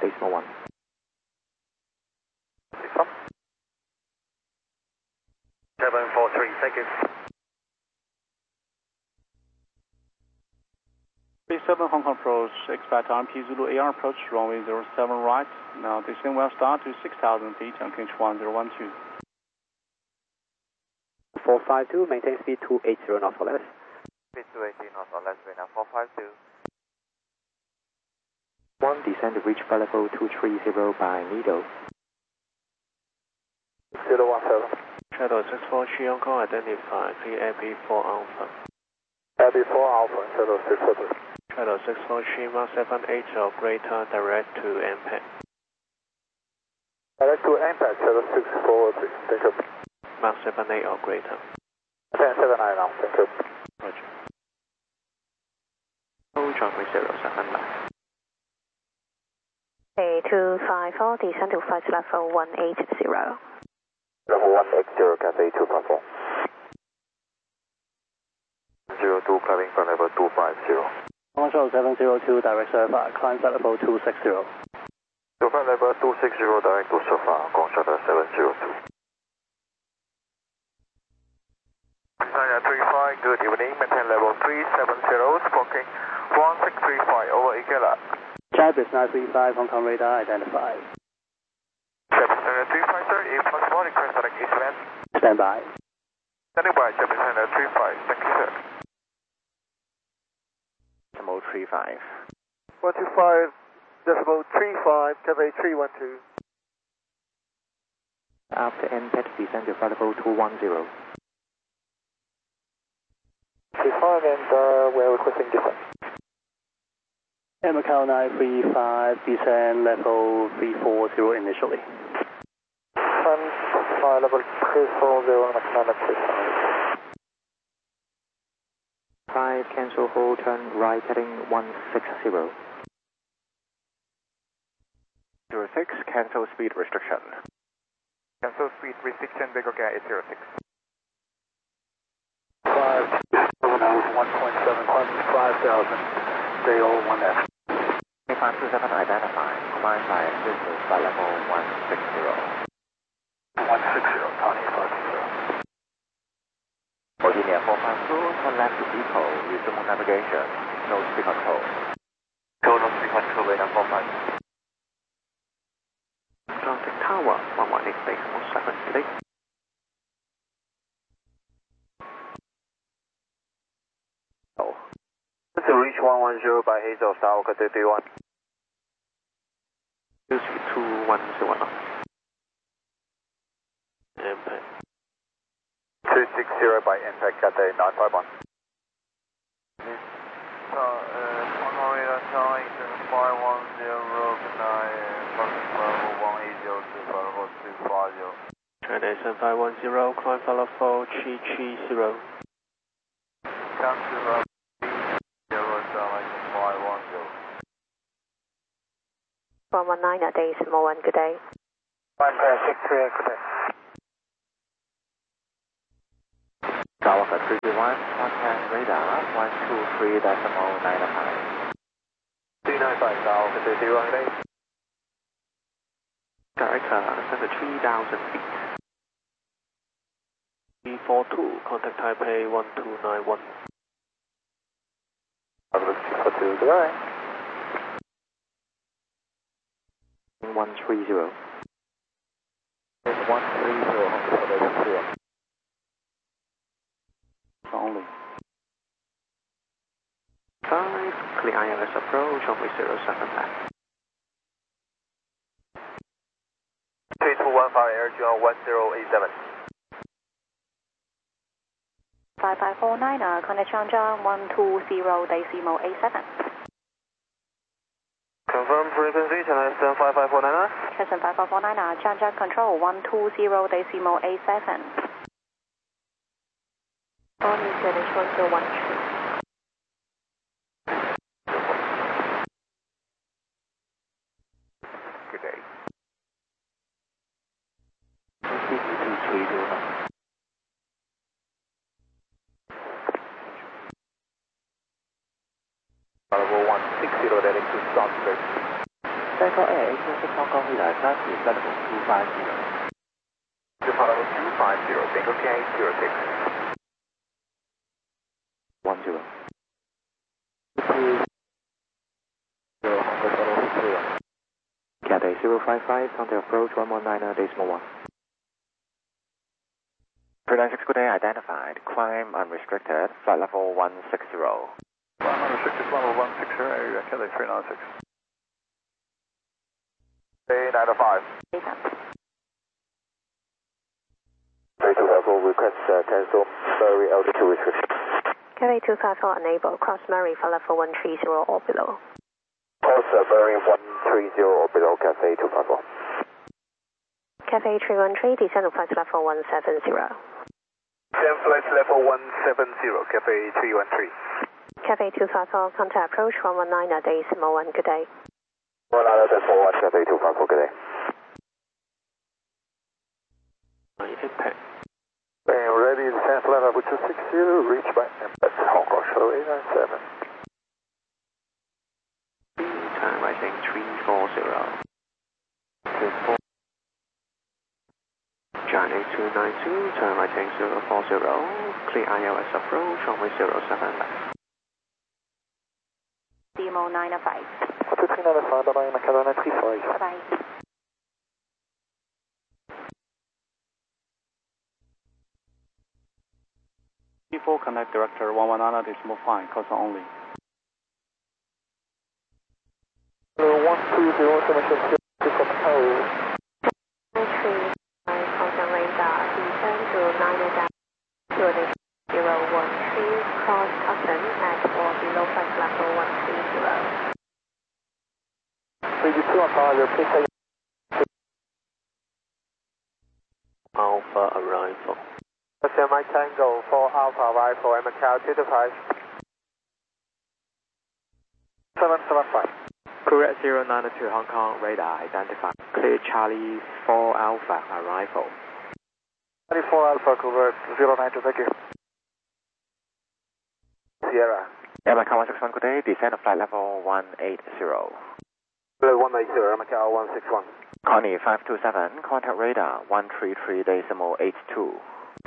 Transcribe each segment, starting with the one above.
decimal 1. From 743, thank you. 37 Hong Kong approach, expect RMP Zulu AR approach, runway 07 right. Now descent will start to 6,000 feet on Kinch 1012. 452, maintain speed 280 knots or less. Speed 280 knots or less, now 452. 1, descend to reach flight level 230 by needle. 017. Shadow 643 Hong Kong, identify CAP4 Alpha. AB4 Alpha, Shadow 643. Shadow 643 Mark 78 or greater, direct to impact. Direct to impact, Shadow 643, thank you. Mark 78 or greater. 1079 now, thank you. Roger. Hold runway 07 left. A254, descend to flight level 180. Level 180, Cathay 2.4. 02, climbing from level 250. Control 702, direct surfer, climb flight level 260. So flight level 260, direct to Sofa, control 702. China 35, good evening, maintain level 370, smoking 1635, over Ikela. Jabis 935, Hong Kong radar identified. Jabis 935, sir, if possible, request direct eastland. Stand by. Standing by, Jabis 935, thank you, sir. Decimal 35. 125, decimal 35, Cathay 312. After impact, descend to flight level 210. 35, and we're requesting descent. Macau 935, descend level 340 initially. Sun, flight level 340, Macau 5, cancel hold, turn right heading 160. 06, cancel speed restriction. Cancel speed restriction, Big OK is 06. 5, 1.7, 5,000, JO1F. 527 identified, climb by business flight level 160. 160, Tony 50. Virginia 452, turn left to depot, resume navigation, no speed control. Total speed control, radar 45. Atlantic Tower, 118 decimal 7 today. To reach 110 by Hazel Tower, Cathay 31. Use 210 knots. Impact. 260 by impact, Cathay 951. So, Hong Kong radar time, 510, level 180 to level 250. China 7510, climb flight level 330. Come to level 510. 119, decimal 1, good day. 163, good day. Tower 331, contact radar 123 decimal 95. 395, Tower 331, good day. Director, ascend to 3,000 feet. 342, contact Taipei 1291. 342, goodbye. 130. 130, Only. 5, clear ILS approach, runway 07 left. 3215 Air John 1087. 5549, contact Changjiang 120 decimal 87. Confirm frequency, China 5549. Chesson 5549, Changjiang control 120 decimal 87. On is Chesson 113. Good day. Level 160, direct to South Street. Bangkok Air, Asia Hong Kong radar, flight level 250. Depart level 250, Bangkok Air 06. 10. Cathay 055, counter approach 119.1. 396 good day identified, climb unrestricted, flight level 160. Climb unrestricted, level 160, area Cathay 396. A905. 3254 request cancel, Murray altitude restriction. Cathay 254 unable, cross Murray for level 130 or below. Cross Murray 130 or below, Cathay 254. Cathay 313, descend to flight level 170. Descend flight level 170, Cathay 313. Cathay 254, contact approach 119.1, good day. 119.1, Cathay 254, good day. Impact. Ready, descend flight level 260, reach by impact, Hong Kong Shuttle 897. Turn right heading 340. John 8292, turn right heading 040, clear ILS approach, runway 07 left. Demo 905. 2395, bye-bye, Macau 935. Bye-bye. P4 connect director 119.5, cause only. 120, Macau. contact radar, descend to 9.013, cross Hudson at or below flight level 130. 32 on fire, please say Alpha arrival. Mike Tango for Alpha arrival, Macau 225. 775. Correct 092 Hong Kong radar identified. Clear Charlie 4 Alpha arrival. 24 Alpha, correct 092, thank you. Sierra. Yeah, Macau 161, good day, descend to flight level 180. 180, Macau 161. Connie 527, contact radar 133.82.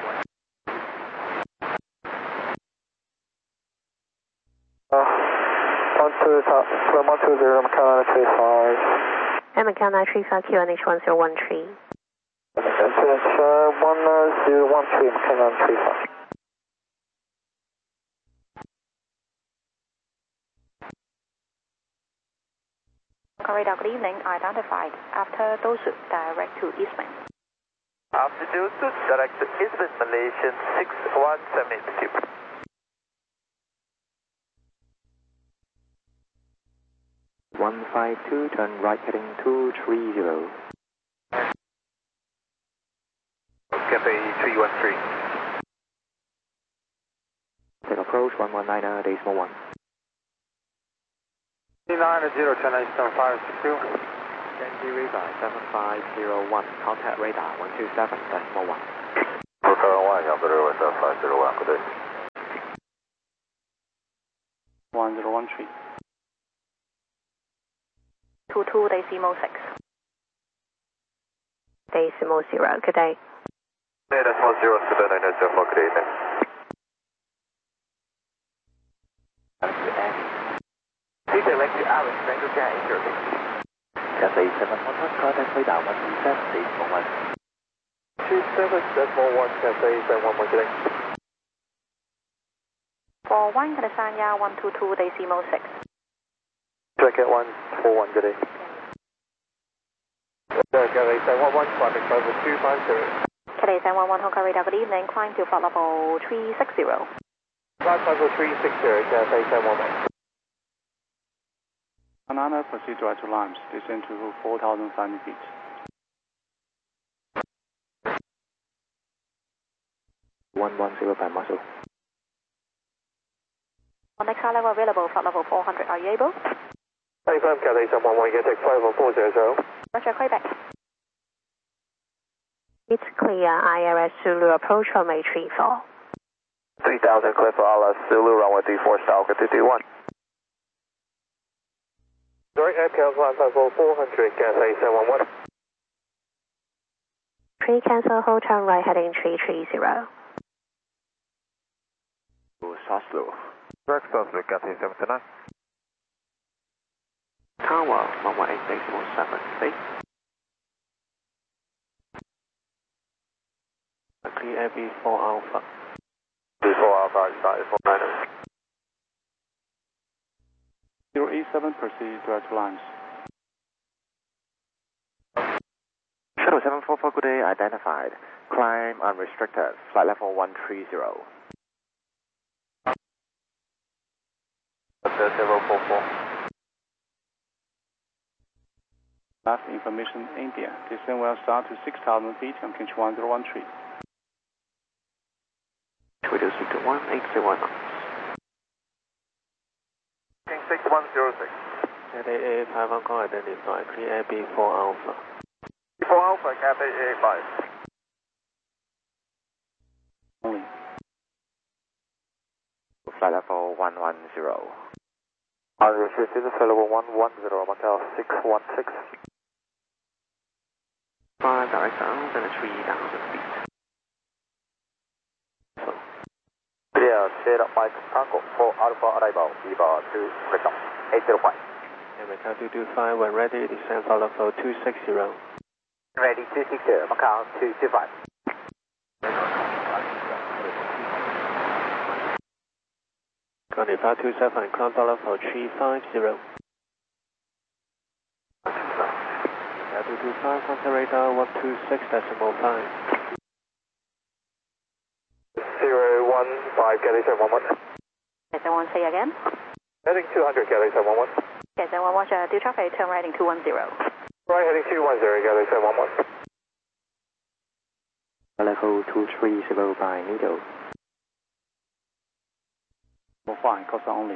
120, Macau 935. And Macau 935, QNH 1013. 1013, Macau 935. Radar, good evening, identified. After Dosu, direct to Eastman. After Dosu, direct to Eastman, Malaysian 6172. 152, turn right heading 230. Cathay 313. Take approach 119.1. 90, turn 87562. Genji radar 7501, contact radar 127.1. Hotel 1, Yamada 7501, good day. 1013. 22.6. Decimal 0, good day. Yeah, that's 10, 904, good evening. Direct to Alice, Bangkok Air 806. Cathay 711, contact radar 127.1. 27.1, Cathay 711, good day. For 1, Canasanya 122.6. Jacket 141, good day. Cathay 711, climbing level 250. Cathay 711 Hong Kong radar, good evening, climb to flight level 360. Flight level 360, Cathay 711. Banana proceed right to Limes, descend to 4,500 feet. by muscle. On next high level available, flight level 400, are you able? Confirm, Cathay 711, you can take flight level 400. Roger, Quebec. It's clear, IRS Zulu approach runway 34. 3000, clear for ILS Zulu, runway 34, Stalker 221. Sorry, AirCal 154, 400, gas 8711. Pre-cancel, hold turn right heading 330. Oslo. Direct Oslo, gas 879. Tower 118.7 feet. Clear AB4 Alpha. B4 Alpha, started 49. 087, proceed direct lines. Shuttle 744, good day, identified. Climb unrestricted, flight level 130. 044. Last information, India. Descent will start to 6,000 feet on pitch 1013. 226 to 180 knots. King 6106. At 885 Hong Kong, identify. Clear AB4 Alpha. B4 Alpha, gas 885. Only. Flight level 110. Unrestricted, flight level 110, Macau 616. 5 direct down, then 3,000 feet. So, Clear, set up Mike Tango for Alpha arrival, Viva 2, Macau 805. and Macau 225, when ready, descend flight level 260. Ready 260, Macau 225. Ground 527, climb flight level 350. Macau 225, contact radar 126.5. 015, Kelly 711. Descent 1 say again. Heading 200, Kelly 711. Descent 11, do traffic, turn right heading 210. Right heading 210, Kelly 711. Level 230 by needle. Fine, cost only.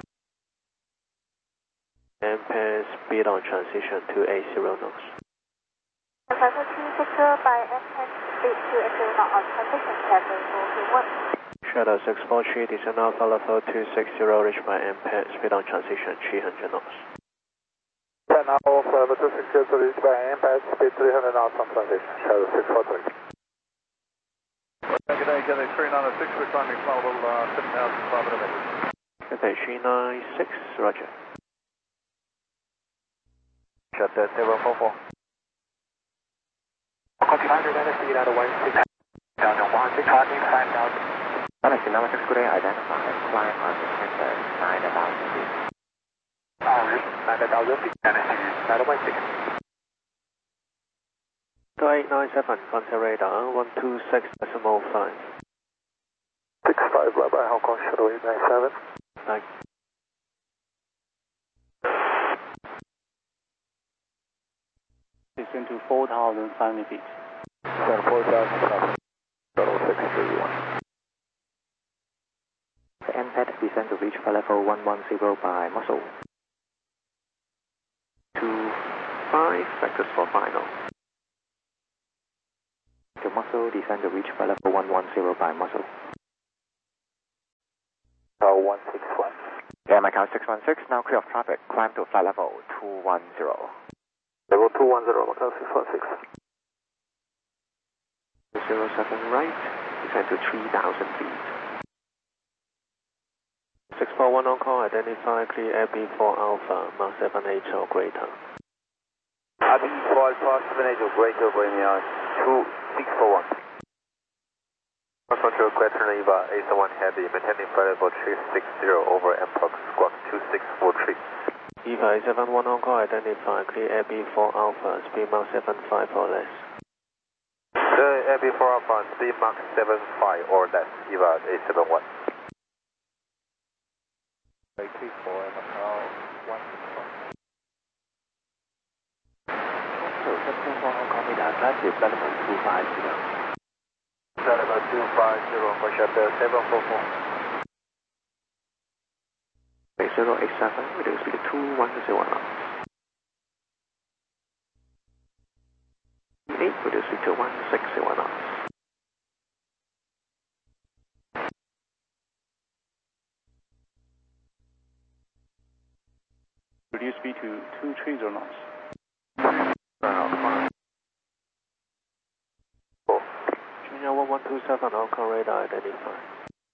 Ampere speed on transition to A0 knots. Level 260 by ampere speed to A0 knot on transition level 421. Shadow 643, descend alpha level 260, reach by ampere speed on transition 300 knots. 10 hours, level 260, reach by ampere speed 300 knots on transition, shadow 643. Good day, Kelly 396, we're climbing level 7,500 meters. Okay, 396, roger. Shut that 044. 500 feet out of 16. Down to 1, 5,000. Galaxy number 6, good day, identified. Climb unrestricted, 9,000 feet. 9,000 feet, Galaxy 916. 2897, contact radar 126.5. 65, bye-bye, Hong Kong Shuttle 897. Like, Descend to 4,070 feet. 4,000, Shuttle 631. the MPET descend to reach flight level 110 by muscle. 25, vectors for final. The muscle descend to reach flight level 110 by muscle. 161. Yeah, Macau 616, now clear of traffic. Climb to flight level 210. Level 210, Macau 616. 07 right, descend to 3,000 feet. 641 on call, identify clear AB4 Alpha, Mach 78 or greater. AB4 Alpha 78 or greater, Bohemia 2641. Control question Eva A71 Heavy, maintaining flight level 360 over Mprox squawk 2643. Eva A71 on call, identify clear AB4 Alpha, speed Mach 75 or less. AB4 Alpha, speed Mach 75 or less, Eva A71. 34, Macau 161. So, 741 on call, radar flight with flight level 250. Flight level 250 for shuttle 744. 087, reduce speed to 210 knots. 8, reduce speed to 160 knots. reduce speed to 230 knots. Junior 1127 Hong Kong radar identified.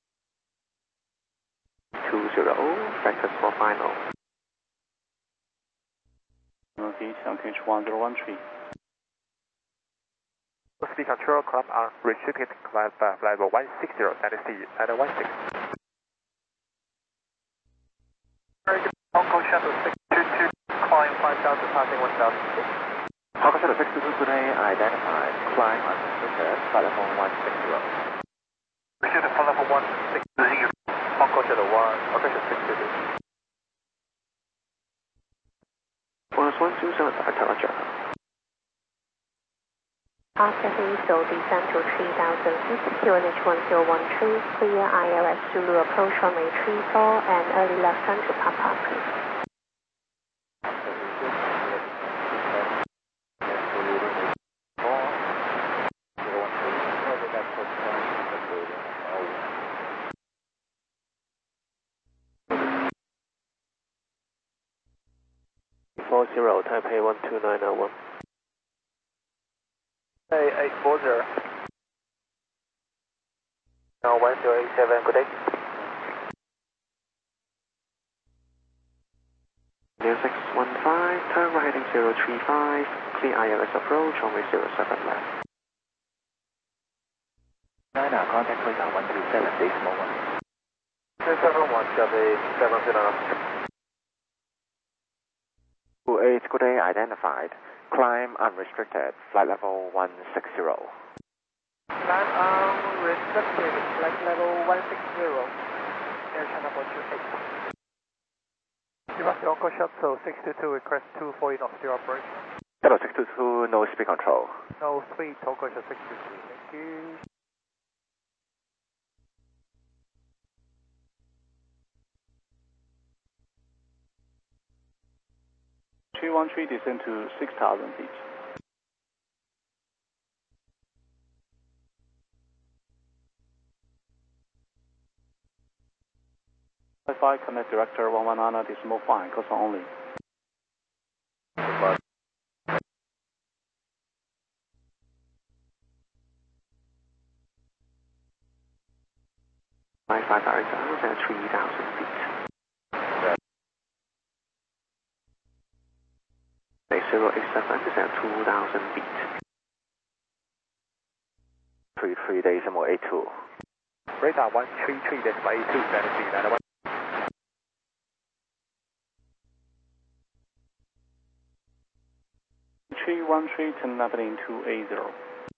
20, breakfast for final. Northeast Anchorage 1013. Speed control, climb unrestricted, climb level 160, Tennessee, at 16. Hong Kong Shuttle 622, climb 5000, passing 1006. Hong Kong Shuttle 622 today identified, climb unrestricted, flight level 160. Restricted flight level 160, Hong Kong Shuttle 1, operation 622. Was 127 Delta, Roger. After Heathrow, descend to 3000 feet, QNH 1013, clear ILS Zulu approach runway 34 and early left turn to Papa, please. Taipei 12901. Hey, 840. Now 1087, good day. Near 615, turn right heading 035, clear ILS approach, runway 07 left. China, contact radar 127, decimal 1. 271, Chevy 70. 28, good day, identified. Climb unrestricted, flight level 160. Climb unrestricted, flight level 160. Air China 428. Give us the Hong Kong Shuttle 622, request 240 knots to operation. Shuttle 622, no speed control. No speed, Hong Kong Shuttle 622, thank you. (313) descend to 6,000 feet. Wi-Fi connect director 119.5, close only. Wi-Fi director at 3000 feet. 087 is at 2000 feet. 33 decimal 82. Radar 133, decimal 82, Tennessee 91. (313) turn left heading 280.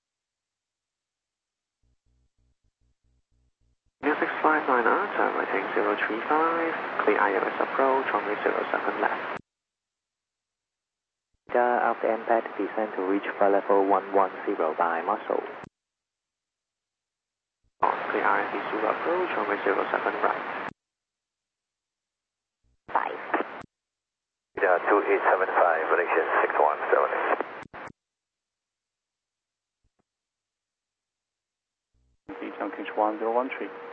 Near 659, turn right heading 035, clear ILS approach, runway 07 left. After impact, descend to reach flight level 110 by muscle. Clear RND Zulu approach, runway 07 right. 5. 2875, relation 6178. Anchorage 1013.